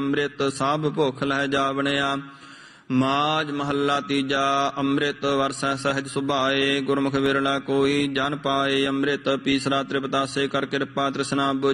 ਅੰਮ੍ਰਿਤ ਸਭ ਭੁਖ ਲਹਿ ਜਾਵਣਿਆ। ਮਾਝ ਮਹੱਲਾ ਤੀਜਾ। ਅੰਮ੍ਰਿਤ ਵਰਸੈ ਸਹਿਜ ਸੁਭਾਏ, ਗੁਰਮੁਖ ਵਿਰਲਾ ਕੋਈ ਜਨ ਪਾਏ। ਅੰਮ੍ਰਿਤ ਪੀਸਰਾ ਤ੍ਰਿਪਤਾਸੇ, ਕਰ ਕਿਰਪਾ ਤ੍ਰਿਸ਼ਨਾ ਬੁਝ